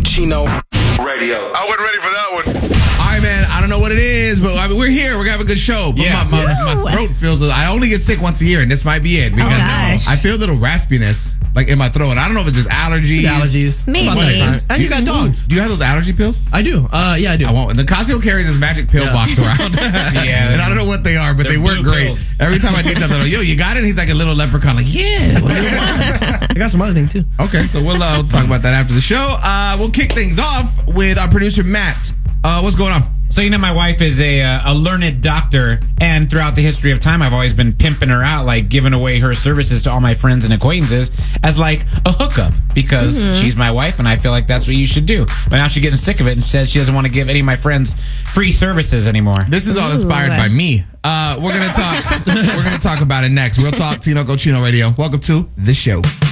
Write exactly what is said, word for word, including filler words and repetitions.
Chino Radio. I wasn't ready for that one. All right, man. I don't know what it is, but I mean, we're here. We're gonna have a good show. But Yeah. my, my, my throat feels. I only get sick once a year, and this might be it because gosh. I feel a little raspiness like in my throat. I don't know if it's just allergies. Allergies. Maybe. About that time. And you got dogs. Do you have those allergy pills? I do. Uh, yeah, I do. I won't. The Casio carries this magic pill Yeah. box around. Yeah. And I don't know what they are, but They're they work blue great. pills. Every time I need something, I'm like, yo, you got it? And he's like a little leprechaun, like, yeah. What do you want? I got some other thing too. Okay, so we'll uh, talk about that after the show. Uh, we'll kick things off with our producer, Matt. Uh, what's going on? So, you know, my wife is a uh, a learned doctor, and throughout the history of time, I've always been pimping her out, like giving away her services to all my friends and acquaintances as like a hookup because Mm-hmm. she's my wife, and I feel like that's what you should do. But now she's getting sick of it and says she doesn't want to give any of my friends free services anymore. This is all Ooh. inspired by me. Uh, we're gonna talk. we're gonna talk about it next. Real Talk, Tino Cochino Radio. Welcome to the show.